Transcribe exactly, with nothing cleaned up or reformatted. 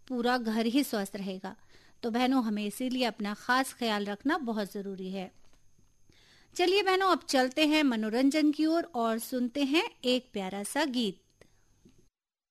पूरा घर ही स्वस्थ रहेगा। तो बहनों, हमें इसीलिए अपना खास ख्याल रखना बहुत जरूरी है। चलिए बहनों, अब चलते हैं मनोरंजन की ओर और सुनते हैं एक प्यारा सा गीत।